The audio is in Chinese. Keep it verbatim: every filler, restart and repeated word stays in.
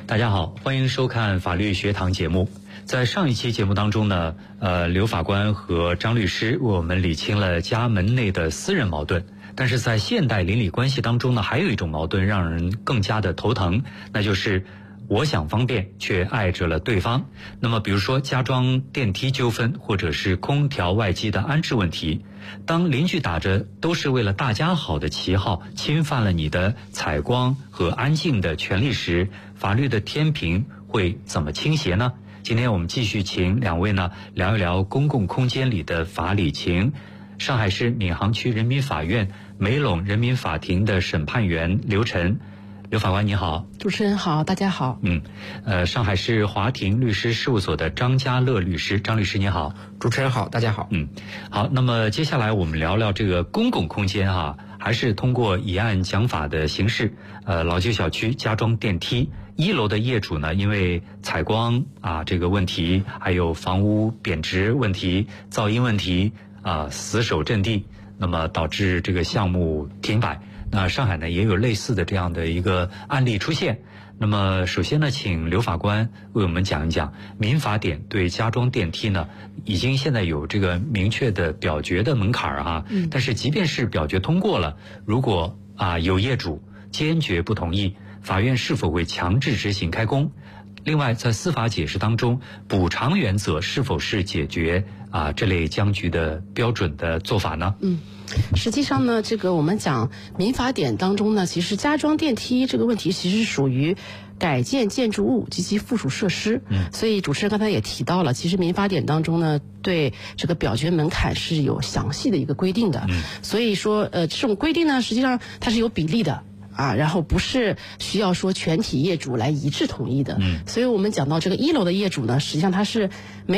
大家好，欢迎收看法律学堂节目。在上一期节目当中呢，呃，刘法官和张律师为我们理清了家门内的私人矛盾。但是在现代邻里关系当中呢，还有一种矛盾让人更加的头疼，那就是我想方便却碍着了对方。那么比如说加装电梯纠纷，或者是空调外机的安置问题，当邻居打着都是为了大家好的旗号，侵犯了你的采光和安静的权利时，法律的天平会怎么倾斜呢？今天我们继续请两位呢聊一聊公共空间里的法理情。上海市闵行区人民法院梅陇人民法庭的审判员刘晨。刘法官你好。 主持人好，大家好。 嗯，呃，上海市华庭律师事务所的张家乐律师，张律师你好。 主持人好，大家好。 嗯，好，那么接下来我们聊聊这个公共空间哈、啊，还是通过以案讲法的形式。呃，老旧小区加装电梯，一楼的业主呢，因为采光啊这个问题，还有房屋贬值问题、噪音问题啊，死守阵地，那么导致这个项目停摆。那上海呢也有类似的这样的一个案例出现。那么首先呢，请刘法官为我们讲一讲民法典对加装电梯呢，已经现在有这个明确的表决的门槛啊。嗯。但是即便是表决通过了，如果啊有业主坚决不同意，法院是否会强制执行开工？另外，在司法解释当中，补偿原则是否是解决啊这类僵局的标准的做法呢？ 嗯。实际上呢，这个我们讲民法典当中呢，其实加装电梯这个问题其实属于改建建筑物及其附属设施。嗯，所以主持人刚才也提到了，其实民法典当中呢，对这个表决门槛是有详细的一个规定的。嗯，所以说呃这种规定呢，实际上它是有比例的。啊，然后不是需要说全体业主来一致同意的。嗯，所以我们讲到这个一楼的业主呢，实际上他是没